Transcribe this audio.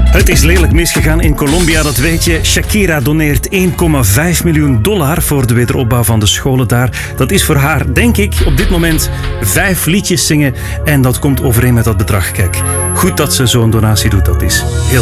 Het is lelijk misgegaan in Colombia, dat weet je. Shakira doneert $1,5 miljoen voor de wederopbouw van de scholen daar. Dat is voor haar, denk ik, op dit moment 5 liedjes zingen. En dat komt overeen met dat bedrag. Kijk, goed dat ze zo'n donatie doet, dat is heel